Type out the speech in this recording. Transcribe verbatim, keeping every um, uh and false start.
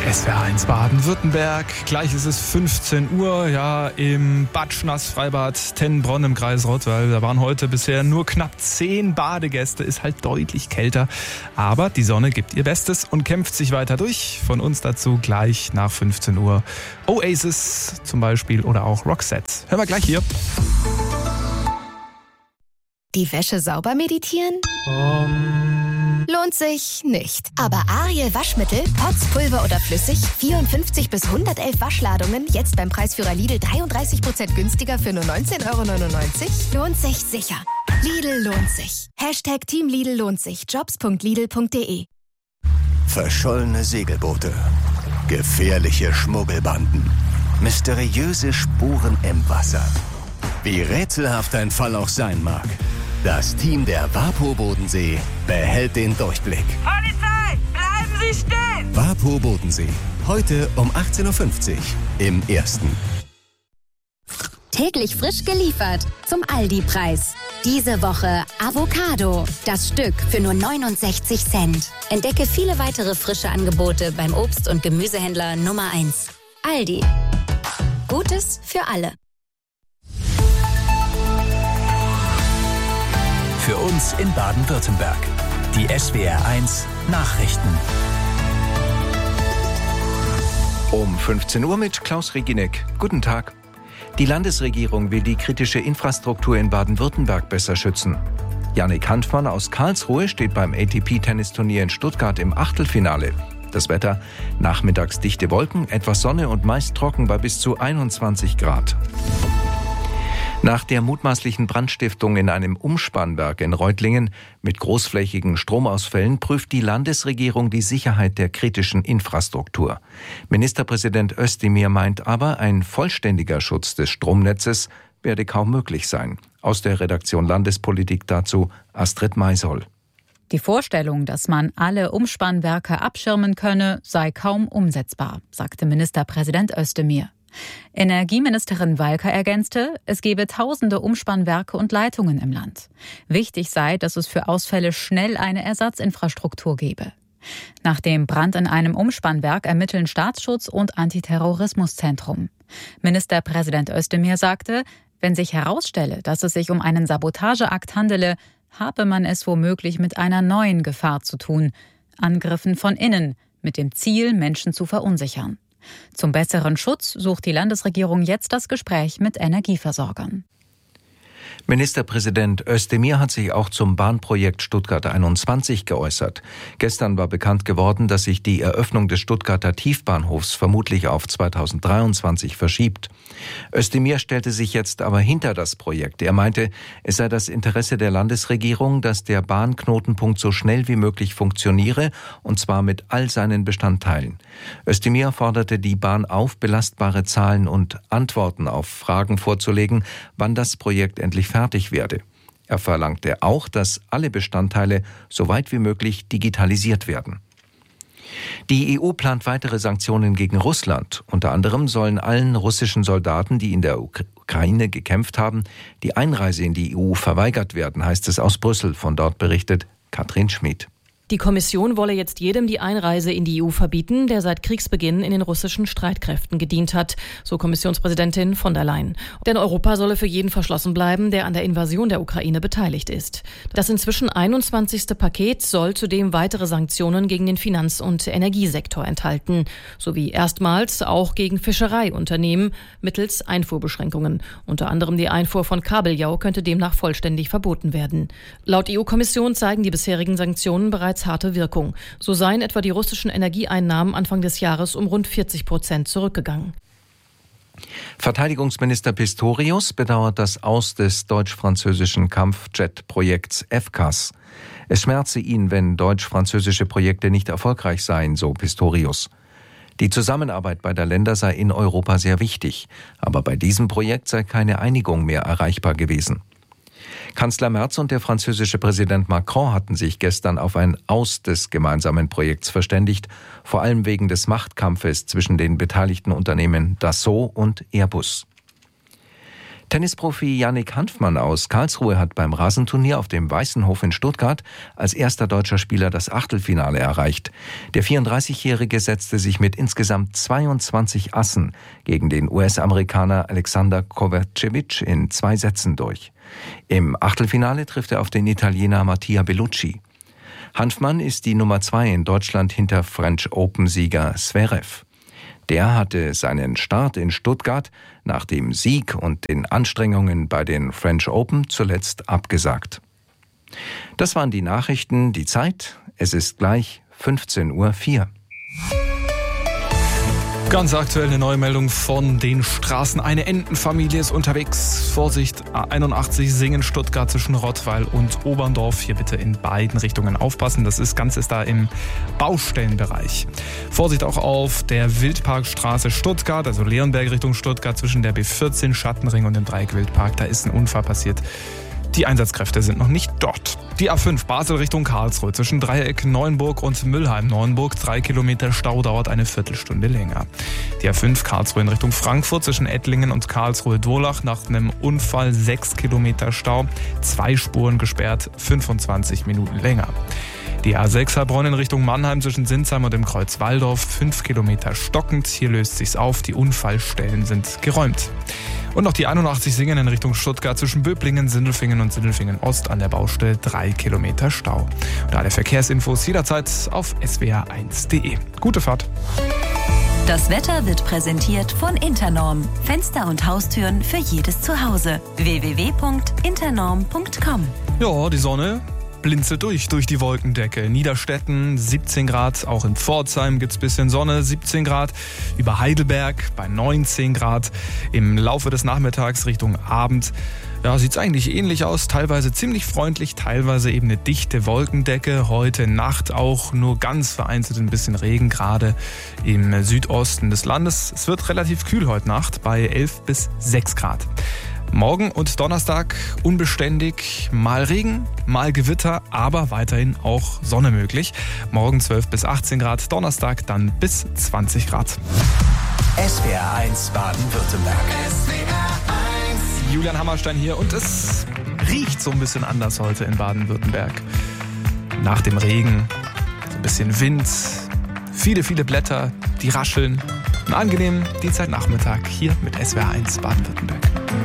S W R eins Baden-Württemberg. Gleich ist es fünfzehn Uhr, ja, im Bad Schnaß-Freibad Tennenbronn im Kreis Rottweil. Da waren heute bisher nur knapp zehn Badegäste, ist halt deutlich kälter. Aber die Sonne gibt ihr Bestes und kämpft sich weiter durch. Von uns dazu gleich nach fünfzehn Uhr Oasis zum Beispiel oder auch Roxette. Hören wir gleich hier. Die Wäsche sauber meditieren? Um. Lohnt sich nicht. Aber Ariel Waschmittel, Pots, Pulver oder flüssig, vierundfünfzig bis hundertelf Waschladungen, jetzt beim Preisführer Lidl dreiunddreißig Prozent günstiger für nur neunzehn Euro neunundneunzig? Lohnt sich sicher. Lidl lohnt sich. Hashtag Team Lidl lohnt sich. Jobs punkt lidl punkt de. Verschollene Segelboote. Gefährliche Schmuggelbanden. Mysteriöse Spuren im Wasser. Wie rätselhaft ein Fall auch sein mag. Das Team der WaPo Bodensee behält den Durchblick. Polizei, bleiben Sie stehen! WaPo Bodensee, heute um achtzehn Uhr fünfzig im Ersten. Täglich frisch geliefert zum Aldi-Preis. Diese Woche Avocado, das Stück für nur neunundsechzig Cent. Entdecke viele weitere frische Angebote beim Obst- und Gemüsehändler Nummer eins. Aldi. Gutes für alle. Für uns in Baden-Württemberg. Die S W R eins Nachrichten. Um fünfzehn Uhr mit Klaus Reginek. Guten Tag. Die Landesregierung will die kritische Infrastruktur in Baden-Württemberg besser schützen. Jannik Hanfmann aus Karlsruhe steht beim A T P-Tennisturnier in Stuttgart im Achtelfinale. Das Wetter: nachmittags dichte Wolken, etwas Sonne und meist trocken bei bis zu einundzwanzig Grad. Nach der mutmaßlichen Brandstiftung in einem Umspannwerk in Reutlingen mit großflächigen Stromausfällen prüft die Landesregierung die Sicherheit der kritischen Infrastruktur. Ministerpräsident Özdemir meint aber, ein vollständiger Schutz des Stromnetzes werde kaum möglich sein. Aus der Redaktion Landespolitik dazu Astrid Maisoll. Die Vorstellung, dass man alle Umspannwerke abschirmen könne, sei kaum umsetzbar, sagte Ministerpräsident Özdemir. Energieministerin Walker ergänzte, es gebe tausende Umspannwerke und Leitungen im Land. Wichtig sei, dass es für Ausfälle schnell eine Ersatzinfrastruktur gebe. Nach dem Brand in einem Umspannwerk ermitteln Staatsschutz und Antiterrorismuszentrum. Ministerpräsident Özdemir sagte, wenn sich herausstelle, dass es sich um einen Sabotageakt handele, habe man es womöglich mit einer neuen Gefahr zu tun: Angriffen von innen, mit dem Ziel, Menschen zu verunsichern. Zum besseren Schutz sucht die Landesregierung jetzt das Gespräch mit Energieversorgern. Ministerpräsident Özdemir hat sich auch zum Bahnprojekt Stuttgart einundzwanzig geäußert. Gestern war bekannt geworden, dass sich die Eröffnung des Stuttgarter Tiefbahnhofs vermutlich auf zweitausenddreiundzwanzig verschiebt. Özdemir stellte sich jetzt aber hinter das Projekt. Er meinte, es sei das Interesse der Landesregierung, dass der Bahnknotenpunkt so schnell wie möglich funktioniere, und zwar mit all seinen Bestandteilen. Özdemir forderte die Bahn auf, belastbare Zahlen und Antworten auf Fragen vorzulegen, wann das Projekt endlich fertig werde. Er verlangte auch, dass alle Bestandteile so weit wie möglich digitalisiert werden. Die E U plant weitere Sanktionen gegen Russland. Unter anderem sollen allen russischen Soldaten, die in der Ukraine gekämpft haben, die Einreise in die E U verweigert werden, heißt es aus Brüssel. Von dort berichtet Katrin Schmid. Die Kommission wolle jetzt jedem die Einreise in die E U verbieten, der seit Kriegsbeginn in den russischen Streitkräften gedient hat, so Kommissionspräsidentin von der Leyen. Denn Europa solle für jeden verschlossen bleiben, der an der Invasion der Ukraine beteiligt ist. Das inzwischen einundzwanzigste Paket soll zudem weitere Sanktionen gegen den Finanz- und Energiesektor enthalten, sowie erstmals auch gegen Fischereiunternehmen mittels Einfuhrbeschränkungen. Unter anderem die Einfuhr von Kabeljau könnte demnach vollständig verboten werden. Laut E U-Kommission zeigen die bisherigen Sanktionen bereits harte Wirkung. So seien etwa die russischen Energieeinnahmen Anfang des Jahres um rund vierzig Prozent zurückgegangen. Verteidigungsminister Pistorius bedauert das Aus des deutsch-französischen Kampfjet-Projekts F C A S. Es schmerze ihn, wenn deutsch-französische Projekte nicht erfolgreich seien, so Pistorius. Die Zusammenarbeit beider Länder sei in Europa sehr wichtig, aber bei diesem Projekt sei keine Einigung mehr erreichbar gewesen. Kanzler Merz und der französische Präsident Macron hatten sich gestern auf ein Aus des gemeinsamen Projekts verständigt, vor allem wegen des Machtkampfes zwischen den beteiligten Unternehmen Dassault und Airbus. Tennisprofi Yannick Hanfmann aus Karlsruhe hat beim Rasenturnier auf dem Weißenhof in Stuttgart als erster deutscher Spieler das Achtelfinale erreicht. Der vierunddreißigjährige setzte sich mit insgesamt zweiundzwanzig Assen gegen den U S-Amerikaner Alexander Kovacevic in zwei Sätzen durch. Im Achtelfinale trifft er auf den Italiener Mattia Bellucci. Hanfmann ist die Nummer zwei in Deutschland hinter French Open-Sieger Zverev. Der hatte seinen Start in Stuttgart nach dem Sieg und den Anstrengungen bei den French Open zuletzt abgesagt. Das waren die Nachrichten, die Zeit. Es ist gleich fünfzehn Uhr vier. Ganz aktuell eine neue Meldung von den Straßen. Eine Entenfamilie ist unterwegs. Vorsicht, A einundachtzig Singen Stuttgart zwischen Rottweil und Oberndorf. Hier bitte in beiden Richtungen aufpassen. Das ist Ganze ist da im Baustellenbereich. Vorsicht auch auf der Wildparkstraße Stuttgart, also Leonberg Richtung Stuttgart zwischen der B vierzehn Schattenring und dem Dreieck Wildpark. Da ist ein Unfall passiert. Die Einsatzkräfte sind noch nicht dort. Die A fünf Basel Richtung Karlsruhe zwischen Dreieck Neuenburg und Müllheim-Neuenburg. Drei Kilometer Stau, dauert eine Viertelstunde länger. Die A fünf Karlsruhe in Richtung Frankfurt zwischen Ettlingen und Karlsruhe-Durlach. Nach einem Unfall sechs Kilometer Stau. Zwei Spuren gesperrt, fünfundzwanzig Minuten länger. Die A sechs Heilbronn in Richtung Mannheim zwischen Sinsheim und dem Kreuz Walldorf. Fünf Kilometer stockend. Hier löst sich's auf. Die Unfallstellen sind geräumt. Und noch die einundachtzig Singen in Richtung Stuttgart zwischen Böblingen, Sindelfingen und Sindelfingen Ost an der Baustelle drei Kilometer Stau. Und alle Verkehrsinfos jederzeit auf s w r eins punkt d e. Gute Fahrt. Das Wetter wird präsentiert von Internorm. Fenster und Haustüren für jedes Zuhause. w w w punkt internorm punkt com. Ja, die Sonne blinzelt durch, durch die Wolkendecke. Niederstetten siebzehn Grad, auch in Pforzheim gibt's bisschen Sonne, siebzehn Grad. Über Heidelberg bei neunzehn Grad. Im Laufe des Nachmittags Richtung Abend ja, sieht's eigentlich ähnlich aus. Teilweise ziemlich freundlich, teilweise eben eine dichte Wolkendecke. Heute Nacht auch nur ganz vereinzelt ein bisschen Regen, gerade im Südosten des Landes. Es wird relativ kühl heute Nacht bei elf bis sechs Grad. Morgen und Donnerstag unbeständig, mal Regen, mal Gewitter, aber weiterhin auch Sonne möglich. Morgen zwölf bis achtzehn Grad, Donnerstag dann bis zwanzig Grad. S W R eins Baden-Württemberg. S W R eins. Julian Hammerstein hier und es riecht so ein bisschen anders heute in Baden-Württemberg. Nach dem Regen, so ein bisschen Wind, viele, viele Blätter, die rascheln. Einen angenehmen Dienstagnachmittag hier mit S W R eins Baden-Württemberg.